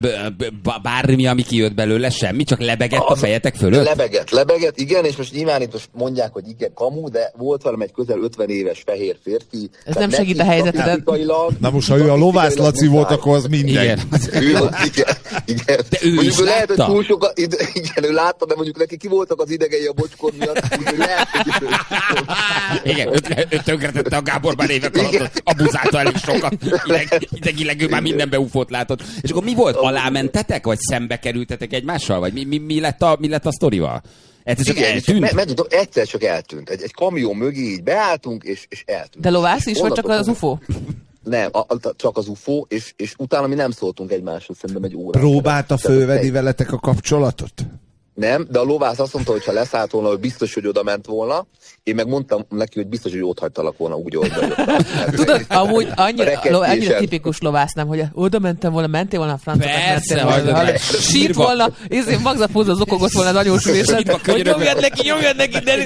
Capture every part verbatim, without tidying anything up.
bármi, ami kijött belőle, semmi, csak lebegett a fejetek fölött? Lebegett, lebegett, igen, és most nyilván itt most mondják, hogy igen, kamu, de volt valami egy közel ötven éves fehér férfi. Ez nem segít a helyzetedet. Na most, ha ő a Lovász Laci volt, akkor az minden. Igen. Ő, igen, igen. De ő mondjuk is ő lehet, látta? hogy túl sokat, igen, ő látta, de mondjuk neki ki voltak az idegei a bocskor miatt, úgyhogy lehet, hogy ő... Igen, ő tönkretette a Gábor már évek alatt, abuzálta elég sokat, ideg, idegileg ő már mindenbe ufót látott. És akkor mi volt? Alámentetek, vagy szembe kerültetek egymással? Vagy mi, mi, mi, lett, a, mi lett a sztorival? Egyszer csak igen, eltűnt? Me, me, egyszer csak eltűnt. Egy, egy kamión mögé így beálltunk, és, és eltűnt. De Lovász is, vagy csak az ufó? Nem, a, a, csak az ufó, és, és utána mi nem szóltunk egymáshoz, szerintem egy órát. Próbálta fölvenni veletek a kapcsolatot? Nem, de a Lovász azt mondta, hogy ha leszállt volna, hogy biztos, hogy oda ment volna. Én meg mondtam neki, hogy biztos, hogy ott hagytalak volna úgy oldani. Tudod, amúgy annyira, annyira tipikus Lovász, nem, hogy oda mentem volna, mentél volna a francokat, persze, mentél sírt volna, és magzapózza zokogott volna az anyósülésen, hogy nyomjad neki, nyomjad neki, Denis,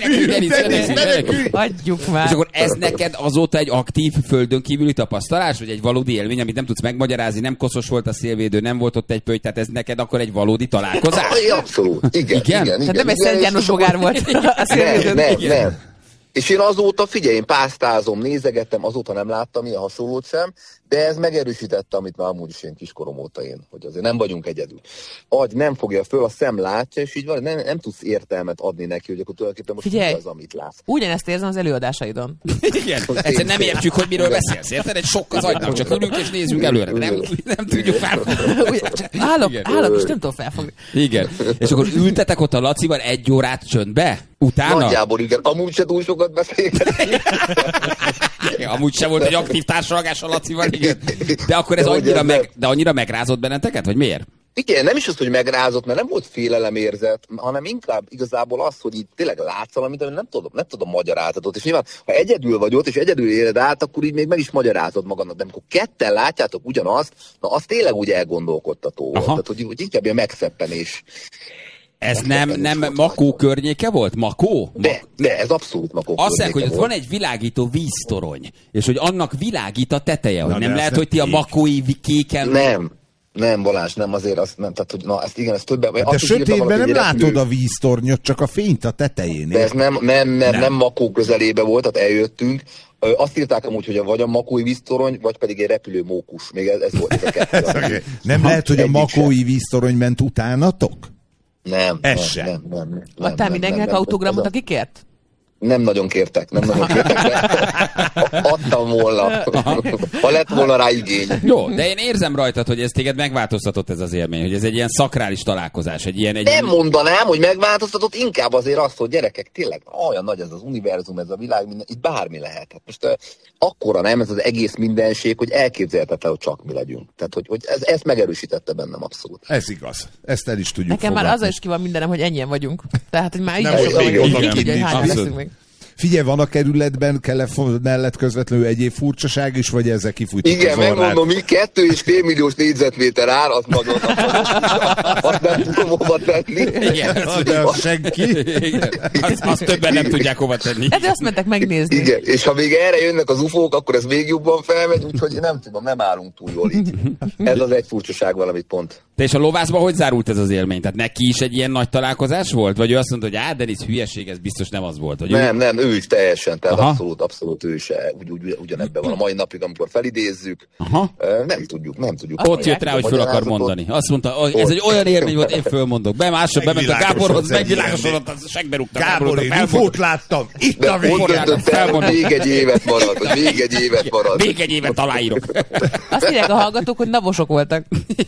hagyjuk már. És akkor ez neked azóta egy aktív földön kívüli tapasztalás, vagy egy valódi élmény, amit nem tudsz megmagyarázni, nem koszos volt a szélvédő, nem volt ott egy pöly, tehát ez neked akkor egy valódi találkozás? Abszolút, igen. Igen? igen, tehát nem egy Szent János bogár volt a szélvédőn. Nem, nem, nem. És én azóta, figyelj, én pásztázom, nézegettem, azóta nem láttam ilyen hasonlót sem, de ez megerősítette, amit már amúgy is én kiskorom óta én, hogy azért nem vagyunk egyedül. Agy nem fogja föl, a szem látja, és így van, nem, nem tudsz értelmet adni neki, hogy akkor tulajdonképpen most figyelj, mi az, amit látsz. Ugyanezt érzem az előadásaidon. Igen, egyszerűen nem értjük, hogy miről beszélsz, érted? Egy sok az agynak, csak ülünk és nézzünk előre, nem, nem tudjuk felfogni. Állok, állok, és nem tudom felfogni. Igen, és akkor ültetek ott a Lacival egy órát csöndbe? Utána? Nagyjából igen, amúgy se túl sokat beszélgetünk. Ja, amúgy sem volt egy aktív társalgás a Lacival, igen. De akkor ez annyira, meg, de annyira megrázott benneteket, vagy miért? Igen, nem is az, hogy megrázott, mert nem volt félelemérzet, hanem inkább igazából az, hogy így tényleg látsz valamit, amit nem tudom, nem tudom magyarázatot. És nyilván, ha egyedül vagy ott, és egyedül éled át, akkor így még meg is magyarázod magadnak. De amikor ketten látjátok ugyanazt, na az tényleg úgy elgondolkodtató volt. Tehát, hogy, hogy inkább ilyen megszeppenés. Ez nem, nem Makó környéke volt? Makó? De, de ez abszolút Makó azt mondják, hogy ott volt. van egy világító víztorony, és hogy annak világít a teteje, hogy na, nem lehet, nem hogy ti a makói kéken... Nem. Nem, Balázs, nem, azért azt nem, tehát, hogy na, ezt igen, ez többen... De sötétben nem látod a víztornyot, csak a fényt a tetején. De ez nem, nem, nem, nem. nem Makó közelébe volt, tehát eljöttünk. Azt írták amúgy, hogy vagy a makói víztorony, vagy pedig egy repülő mókus. Még ez, ez volt ez a kettő. Okay. Nem ha, lehet, hogy a makói víztorony ment utánatok? Nem. Ez nem, sem. Nem, nem, nem, Adtál nem, mindenkinek nem, nem, autogramot, a... aki kért? Nem nagyon kértek, nem nagyon kértek, de adtam volna, ha lett volna rá igény. Jó, de én érzem rajtad, hogy ez téged megváltoztatott ez az élmény, hogy ez egy ilyen szakrális találkozás, egy ilyen... Egy nem mondanám, hogy megváltoztatott, inkább azért azt, hogy gyerekek, tényleg olyan nagy ez az univerzum, ez a világ, minden, itt bármi lehet. Hát most uh, akkora nem ez az egész mindenség, hogy elképzelhetetlen, hogy csak mi legyünk. Tehát, hogy, hogy ez, ezt megerősítette bennem abszolút. Ez igaz. Ezt el is tudjuk Nekem fogadni. már azzal is ki van mindenem, hogy ennyien vagyunk. Tehát, hogy már így Nem, is hogy sokan még vagyunk, oda így, ki hogy hányan nincs. leszünk még. Figyelj, van a kerületben telefon mellett közvetlenül egyéb furcsaság is, vagy ezzel kifújtuk igen, az orrát? megmondom, mi kettő és fél milliós négyzetméter ár, az nagyon azt nem tudom hova tenni. Igen, az, de az senki. Igen. Az, az többen nem tudják hova tenni. Hát azt mentek megnézni. Igen, és ha még erre jönnek az ufók, akkor ez még jobban felmegy, úgyhogy nem tudom, nem állunk túl jól így. Ez az egy furcsaság valamit pont. Te és a Lovászban hogy zárult ez az élmény? Tehát neki is egy ilyen nagy találkozás volt? Vagy ő azt mondta, hogy á, Denis, hülyeség, ez biztos nem az volt? Vagy Nem, ő... nem, ő is teljesen, tehát Aha. abszolút, abszolút ő is ugy, ugy, ugyanebben van a mai napig, amikor felidézzük. Aha. Nem tudjuk, nem tudjuk. Ott jött rá, hogy föl akar mondani. Azt mondta, hogy ez egy olyan élmény volt, én fölmondok. Be másod, bement a Gáborhoz, megvilágosodott, az segbe rúgta Gábor, én ufót láttam. Itt de a végén. úgy döntött el, hogy még egy évet marad, hogy még egy évet marad. Még egy évet aláírok. Azt írják a hallgatók, hogy nabosok voltak.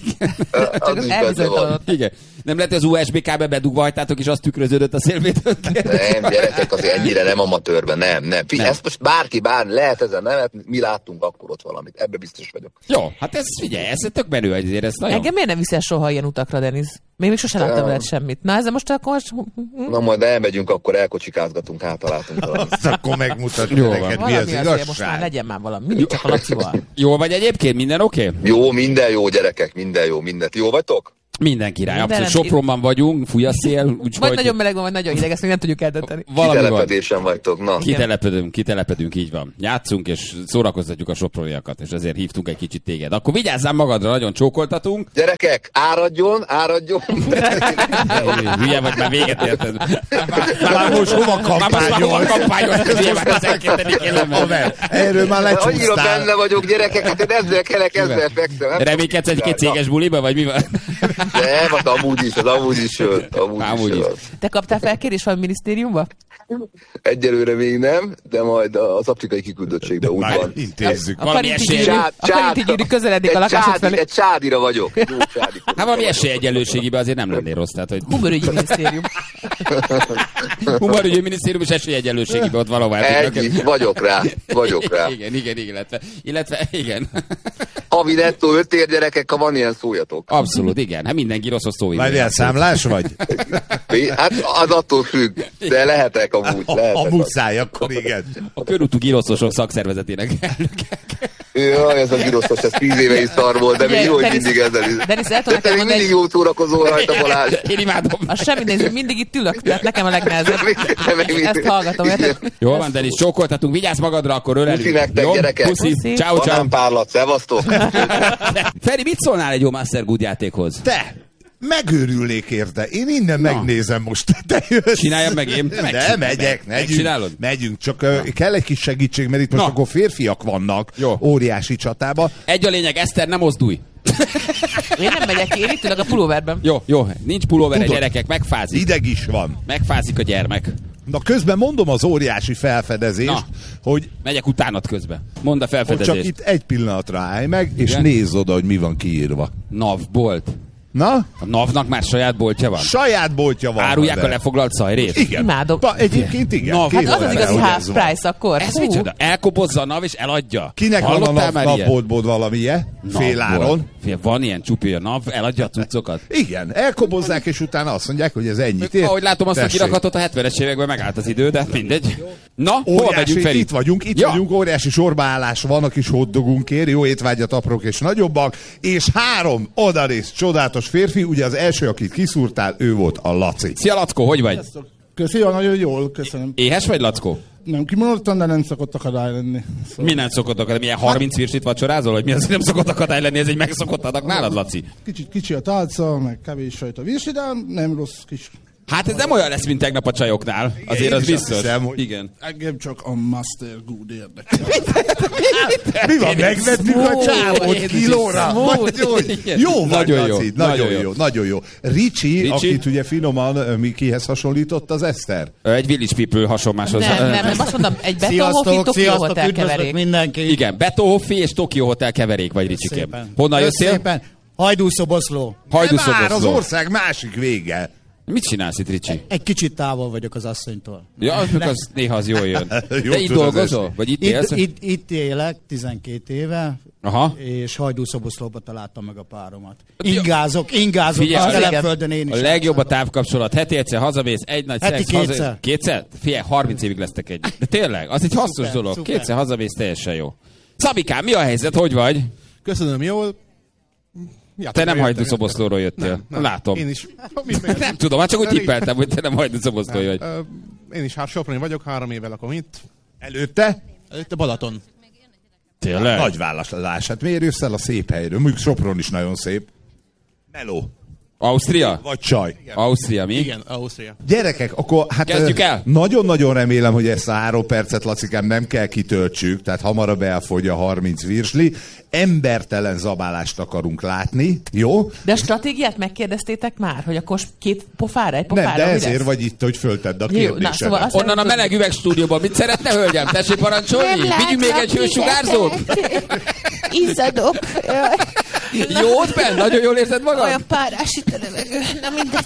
Csak az elbizonytalanodott. Igen. Nem lehet, hogy az u es bé kábe bedugva hagytátok, és az tükröződött a szélvédőn. Nem, gyerekek, azért ennyire nem amatőrben, nem, nem. nem. Ezt most bárki, bár lehet ezen nevet, mi láttunk akkor ott valamit, ebbe biztos vagyok. Jó, hát ez figyelj, ez tök menő, azért ez nagyon... Engem miért nem viszel soha ilyen utakra, Denis? Még, még sosem láttam veled semmit. Na, ezzel most akkor... Na majd elmegyünk, akkor elkocsikázgatunk, hát találtunk valamit. Azt akkor megmutatja neked, mi az igazság. Most már legyen már valami, mindig csak a Lacival. Jól vagy egyébként? Minden oké? Okay? Jó, minden jó, gyerekek, minden jó, mindent. Jó vagytok? Minden király, Minden abszolút. Sopronban vagyunk, fúj a szél, úgyhogy... Vagy nagyon meleg van, vagy nagyon hideg, ezt még nem tudjuk eldönteni. Kitelepedésen vagytok, na. Kitelepedünk, kitelepedünk, így van. Játszunk, és szórakoztatjuk a soproniakat, és ezért hívtunk egy kicsit téged. Akkor vigyázzál magadra, nagyon csókoltatunk. Gyerekek, áradjon, áradjon. Hülye vagy, már véget érted. Már most hova kampányol? Már kampányol, hülye már tizenketedikén lenne. Erről már lecsúsztál. Annyira benne vagyok, gyerekek, hát én ezzel kelek, ezzel fekszem. Reménykedsz egy-két céges buliba, vagy mi van? Nem, az amúgy is, az amúgy is jön. Amúgy, amúgy is, is. Te kaptál felkérés van minisztériumba? Egyelőre még nem, de majd az afrikai kiküldöttségbe úgy van. Intézzük. A Karinti gyűrű közeledik a lakások felé. Egy csádira vagyok. Jó, csádi. Hát valami esélyegyenlőségiben azért nem lennél rossz. Tehát, hogy... Humorügyi minisztérium. Humorügyi minisztérium és esélyegyenlőségiben ott valahol. Egy, vagyok rá, vagyok rá. Igen, igen, igen, illetve, illetve igen. Havi nettó öt ér, gyerekek, ha van ilyen, szóljatok. Abszolút, igen. Hát mindenki rossz a szói. Várjál, számlás vagy? Hát az attól függ, de lehetek amúgy. Lehetek a muszáj, akkor igen. A körútú giroszosok szakszervezetének elnöke. Jaj, ez a giroszos, ez tíz éve is szar volt, de még jó, hogy mindig ezzel is. Denis, el de te még mindig jó szórakozol rajta, Balázs. Én imádom. Az semmi néző, mindig itt ülök, tehát nekem a legnehezebb. Ezt hallgatom, érted? Jól van, Denis, csókoltatunk, vigyázz magadra, akkor ölelünk. Puszi nektek, gyerekek. Puszi. Ciao, ciao. Banánpárlat, szevasztok. Feri, mit szólnál egy jó Master Good játékhoz? Te! Megőrülnék érte. Én innen Na. megnézem most. Te jössz. Csináljam meg én? Meg, de megyek. Megyünk, megyünk. Csak uh, kell egy kis segítség, mert itt most Na. akkor férfiak vannak Jó. óriási csatába. Egy a lényeg, Eszter, nem mozdulj. Én nem megyek, én itt ülök a pulóverben. Jó, jó. Nincs pulóver, gyerekek, megfázik. Ideg is van. Megfázik a gyermek. Na közben mondom az óriási felfedezést, Na. hogy... Megyek utánad közben. Mondd a felfedezést. Csak itt egy pillanatra állj meg, és Igen? nézz oda, hogy mi van kiírva. NAV bolt. Na? A NAV-nak már saját boltja van? Saját boltja van. Árulják de. a lefoglalt szajrét? Igen. Imádom. Pa, egyébként igen. NAV. Hát az az igazi half price akkor. Ez micsoda? Elkobozza a NAV és eladja. Kinek Hallottál van a NAV-boltból valamilyen? Féláron. Fél, van ilyen csupi, a NAV eladja a cuccokat? Igen. Elkobozzák és utána azt mondják, hogy ez ennyit ér. Ahogy látom azt a kirakatot, a hetvenes években megállt az idő, de mindegy. Na, óriási, hol megyünk, Feri? Itt vagyunk, itt ja. vagyunk, óriási sorbaállás van, a kis hotdogunkért, jó étvágyat aprók és nagyobbak, és három odarész csodálatos férfi, ugye az első, akit kiszúrtál, ő volt a Laci. Szia, Lackó, hogy vagy? Köszönöm, nagyon jól, köszönöm. Éhes vagy, Lackó? Nem kimondottan, de nem szokott akadály lenni. Szóval... Mi nem szokott akadály? Milyen harminc virslit vacsorázol, hogy mi az, nem szokott akadály lenni? Ez egy megszokott adag nálad, Laci? Kicsit kicsi a tálca, meg kevés sajt a virsli, de nem rossz kis. Hát ez nem olyan lesz, mint tegnap a csajoknál. Azért az biztos. Hiszem, hogy... Igen. Engem csak a Master Good érdekel. Mi van, megvettük a csávot kilóra? Jó vagy, Laci, nagyon jó, nagyon jó. Ricsi, akit ugye finoman Mikihez hasonlított, az Eszter. Egy Village People hasonláshoz. Nem, nem, nem, azt mondom, egy Betonhoffi Tokyo Hotel keverék. Mindenki. Igen, Betonhoffi és Tokyo Hotel keverék vagy, Ricsikém. Honnan jössz? Hajdúszoboszló. Hajdúszoboszló. Már az ország másik vége. Mit csinálsz itt, Ricsi? Egy kicsit távol vagyok az asszonytól. Ja, az, az néha az jól jön. Jó, de itt dolgozol? Vagy itt élsz? Itt, itt, itt élek tizenkét éve, Aha. és Hajdúszoboszlóba találtam meg a páromat. Ingázok, ingázok, Figyelj, a telepföldön én is. A legjobb a távkapcsolat. Heti egyszer hazamész, egy nagy Heti szex. kétszer. Haza... Kétszer? Figyelj, harminc évig lesztek egy. De tényleg, az egy hasznos szuper, dolog. Szuper. Kétszer hazamész, teljesen jó. Szabikám, mi a helyzet? Hogy vagy? Köszönöm, jól. Ja, te nem Hajdúszoboszlóról jöttél. Nem, nem. Látom. Én is. Nem tudom, hát csak úgy tippeltem, hogy te nem Hajdúszoboszló vagy. Én is hát Soproni vagyok, három éve lakom itt. Előtte? Előtte Balaton. Tényleg? Nagy vállalás. Hát miért jössz el a szép helyről? Mondjuk Sopron is nagyon szép. Meló. Ausztria? Vagy csaj. Igen. Ausztria, mi? Igen, Ausztria. Gyerekek, akkor hát kezdjük el. Nagyon-nagyon remélem, hogy ezt a három percet, Lacikám, nem kell kitöltsük, tehát hamarabb elfogy a harminc virsli. Embertelen zabálást akarunk látni, jó? De a stratégiát megkérdeztétek már, hogy akkor két pofára, egy pofára, nem, de ezért lesz? Vagy itt, hogy föltedd a kérdésedet. Na, szóval onnan a meleg üvegstúdióban mit szeretne, hölgyem? Tessék parancsolni? Vigyünk még egy hősugárzót? Izzadok. Jó, ott benn? Nagyon jól érzed magad? Olyan párás itt a levegő. Na mindegy.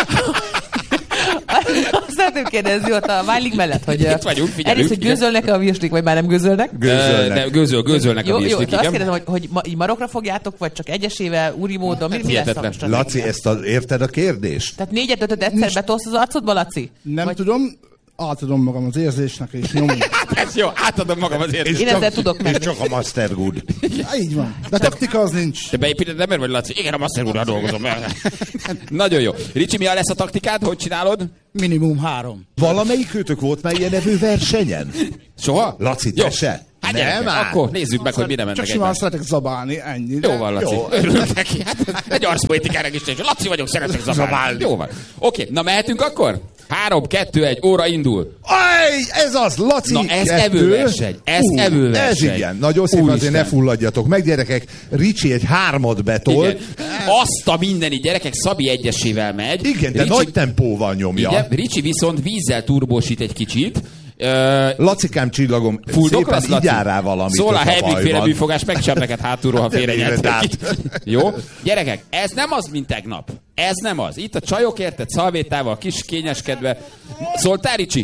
Azt szeretném kérdezni ott a Vájlig mellett, hogy itt vagyunk, figyelünk. Egyrészt, hogy gőzölnek-e a virslik, vagy már nem gőzölnek? Gőzölnek. De gőzöl, gőzölnek jó, a virslik, jó, igen. Azt kérdezem, hogy, hogy ma, így marokra fogjátok, vagy csak egyesével, úri módon, mi, mi lesz a stratégia? Laci, ezt a, érted a kérdést? Tehát négyet, ötöt egyszer betolsz az arcodba, Laci? Nem vagy... tudom. átadom magam az érzésnek, és nyomom. Ez jó, átadom magam az érzésnek. Én ezzel tudok meg. És csak a Master Good. Ja, így van. De taktika az nincs. Te beépíted, nem vagy, Laci? Igen, a Master Good-ra dolgozom. Nagyon jó. Ricsi, mi lesz a taktikád? Hogy csinálod? Minimum három. Valamelyik őtök volt már ilyen nevű versenyen? Soha? Laci, te se? Hát nem, akkor nézzük meg, hogy mire mennek Csak simán szeretek zabálni, ennyi. Jó van, Laci. Jó. Örülök neki. Hát egy arszpoetikának is tényleg. Laci vagyok, szeretek zabálni. zabálni. Jó van. Oké, na mehetünk akkor? Három, kettő, egy, óra indul. Aj, ez az, Laci! Na, ez kettő. evőverseny. Ez Ú, evőverseny. Ez igen. Nagyon szépen Úristen. azért ne fulladjatok meg, gyerekek. Ricsi egy hármat betol. Igen. Azt a mindeni gyerekek, Szabi egyesével megy. Igen, de Ricsi... nagy tempóval nyomja. Igen, Ricsi viszont vízzel turbósít egy kicsit. Uh, Lacikám csillagom, Fuldoklasz, szépen így áll rá valamit. Szól a Hedvig féle bajban. bűfogás, megcsap neked hátulról, ha félrenyeltek. Jó? Gyerekek, ez nem az, mint tegnap. Ez nem az. Itt a csajok, érted, szalvétával, kis kényeskedve. Szóltál, Ricsi?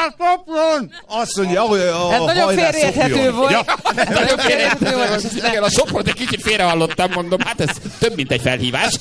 Azt mondja, hogy a Ez nagyon félreérthető volt. Ja. Nagyon félreérthető volt. Igen, a Sopront egy kicsit félrehallottam, mondom, hát ez több, mint egy felhívás.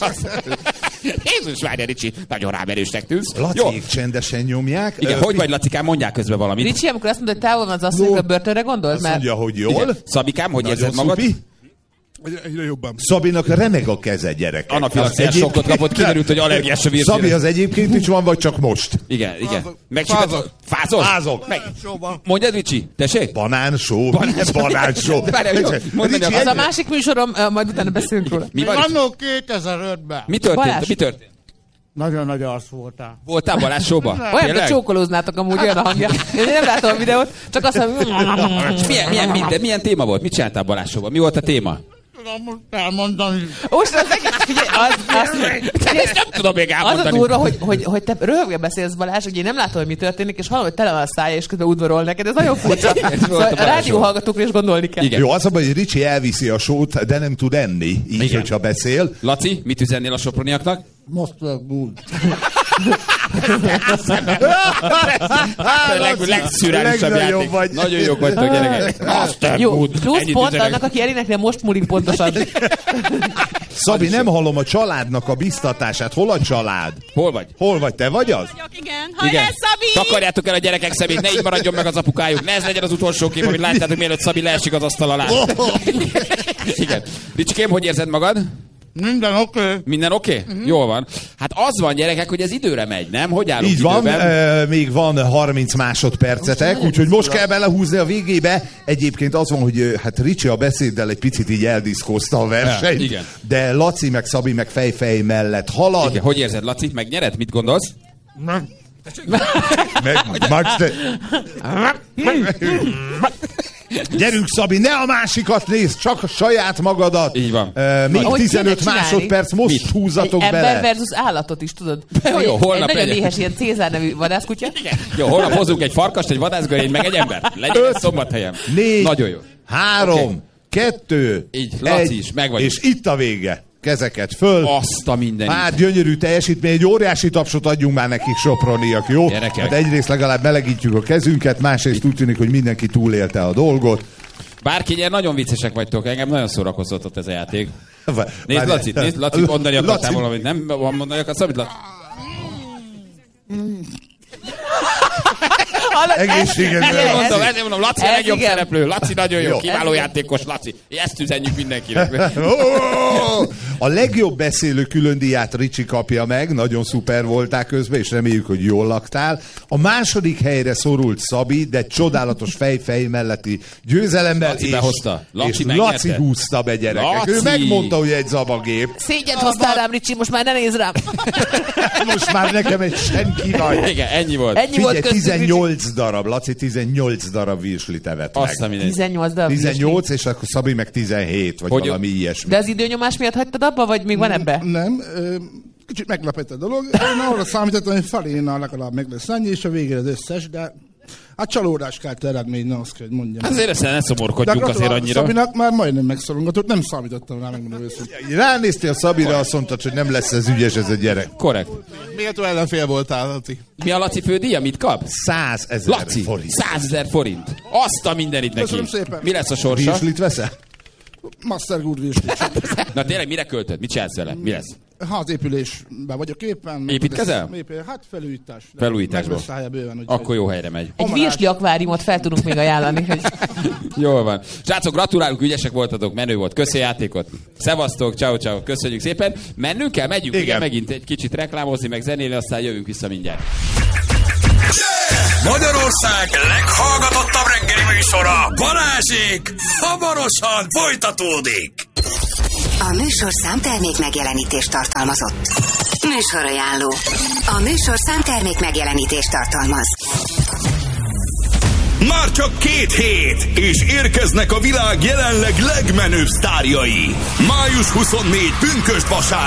Jézus várja, Ricsi, nagyon rám erősnek tűnsz. Laciék csendesen nyomják. Igen, Ö, hogy vagy, Lacikám, mondják közben valamit. Ricsi, amikor azt mondod, hogy távol van az asszony, a börtönre gondolt? Azt Mert mondja, hogy jól. Igen. Szabikám, hogy Nagyon érzed magad? szupi. Egyre jobban. Szabinak remeg a keze, gyerekek. Anafilaxiás sokkot kapott, kiderült, hogy allergiás a virsére. Szabi az egyébként is van, vagy csak most? Igen, igen. Meg Fázok. Fázol? Fázok. Meg. Mondjad, Ricsi, tessék? Banánsó. Banánsó. Várjál, jó, mondd meg, az a másik műsorom, majd utána beszélünk róla. Mi van? Annó kétezer-ötben. Mi történt? Balázs. Mi történt? Nagyon nagy arc voltál. Voltál Balázs showba? Olyan, mint csókolóznátok amúgy, olyan a hangja. Én nem látom a videót, csak azt mondom... Milyen, milyen, minden, milyen téma volt? Mit csináltál Balázs showba? Mi volt a téma? Tudom most elmondani. Most az egész, figyelj, az, az, Ezt nem tudom még az a elmondani. durva, hogy, hogy, hogy te röhögve beszélsz, Balázs, hogy én nem látom, hogy mi történik, és hallom, hogy tele van a szája, és közben udvarol neked. Ez nagyon furcsa. Szóval a rádióhallgatókra is gondolni kell. Igen. Jó, az a baj, hogy Ricsi elviszi a sót, de nem tud enni, így, Igen. hogyha beszél. Laci, mit üzennél a soproniaknak? Master Good. A leg, legszürreálisabb legnagyobb játék. vagy. Nagyon jók vagytok, gyerekek. Master Jó, Good. plusz Ennyit pont üzenek. annak, aki elénekli, most múlik pontosan. Szabi, nem hallom a családnak a biztatását. Hol a család? Hol vagy? Hol vagy? Te vagy az? Vagyok, igen. Hajrá, Igen. Szabi! Takarjátok el a gyerekek szemét, ne így maradjon meg az apukájuk. Ne ez legyen az utolsó kép, amit láttátok, mielőtt Szabi leesik az asztal alá. Igen. Ricsikém, hogy érzed magad? Minden oké. Okay. Minden oké? Okay? Uh-huh. Jól van. Hát az van, gyerekek, hogy ez időre megy, nem? Hogy állunk Így van, időben? e, még van harminc másodpercetek, úgyhogy most kell belehúzni a végébe. Egyébként az van, hogy e, hát Ricsi a beszéddel egy picit így eldiszkozta a versenyt, Ja, igen. de Laci meg Szabi meg fejfej mellett halad. Igen. Hogy érzed, Laci? Megnyered? Mit gondolsz? Nem. Meg, Max, te... Gyerünk, Szabi, ne a másikat nézd, csak a saját magadat. Így van. Uh, még Ahogy tizenöt kéne csinálni. másodperc, most Mit? húzzatok Egy ember bele. versus állatot is, tudod? Jó, jó, holnap egy nagyon legyen. éhes ilyen Cézár nevű vadászkutya. Jó, holnap hozunk egy farkast, egy vadászgörényt, meg egy embert. Legyen ez Szombathelyen. Négy, Nagyon jó. három, Oké. kettő, Így, Laci egy, is, meg vagy. és itt a vége. Kezeket föl. Azt a mindenit. Hát gyönyörű teljesítmény, egy óriási tapsot adjunk már nekik, soproniak, jó? Gyerekek. Hát egyrészt legalább melegítjük a kezünket, másrészt úgy tűnik, hogy mindenki túlélte a dolgot. Bárki nyer, nagyon viccesek vagytok, engem nagyon szórakoztatott ez a játék. Nézd, Várj- Laci, nézd, Laci, mondani akartál Laci- valamit, nem? Mondani akartál valamit? Laci? Egészséges. Ezért mondom, ezért mondom, Laci a Ez legjobb igen. szereplő, Laci nagyon jó, Jó. kiváló játékos, Laci. Ezt üzenjük mindenkinek. Ó, a legjobb beszélő különdíját Ricsi kapja meg, nagyon szuper voltál közben, és reméljük, hogy jól laktál. A második helyre szorult Szabi, de csodálatos fej-fej melletti győzelemmel. Laci és, behozta. Laci és megnyerte. Laci húzta be, gyerekek. Laci. Ő megmondta, hogy egy zabagép. Szégyent hoztál rám, Ricsi, most már ne nézz rám. Most már nekem egy senki vagy. Igen, ennyi volt. Ennyi Figyelj, volt köztük, Ricsi. tizennyolc darab, Laci tizennyolc darab virslit evett Azt a meg. mindenit. tizennyolc darab. tizennyolc, és akkor Szabi meg tizenhét, vagy Hogy- valami ilyesmi. De az időnyomás miatt hagytad abba, vagy még van ebbe? Nem, ö, kicsit meglepett a dolog. Én arra számítottam, hogy felénál legalább meg lesz ennyi, és a végére az összes, de hát csalódás kelt eredmény, ne azt kell, hogy mondjam. Azért ezt ne De szomorkodjunk azért gratulálok annyira. Szabinak már majdnem megszorongatott, nem számítottam rá, megmondom őszintén. Ránéztél Szabira, azt mondtad, hogy nem lesz ez ügyes ez a gyerek. Korrekt. Méltó ellenfél voltál, Laci. Mi a Laci fődíja? Mit kap? százezer Laci, forint. százezer forint. Azt a mindenit neki. Köszönöm szépen. Mi lesz a sorsa? Virslit veszel? Master Good virslit. Na tényleg, mire költöd? Mit csinálsz vele? Mi lesz? Ha az épülésben vagyok éppen. Építkezel? Épül, hát felújítás. Felújításban. Megbeszállja bőven. Úgyhogy... Akkor jó helyre megy. Egy virsli akváriumot fel tudunk még ajánlani. Hogy... Jól van. Srácok, gratulálunk, ügyesek voltatok, menő volt. Köszi a játékot. Szevasztok, ciao ciao, köszönjük szépen. Mennünk kell, megyünk, igen. igen, megint egy kicsit reklámozni, meg zenélni, aztán jövünk vissza mindjárt. Magyarország leghallgatottabb reggeli műsora, Balázsék, hamarosan folytatódik. A műsorszám termék megjelenítést tartalmazott. Műsorajánló. A műsorszám termék megjelenítést tartalmaz. Már csak két hét, és érkeznek a világ jelenleg legmenőbb sztárjai. május huszonnégyedike pünkösd vasárnap.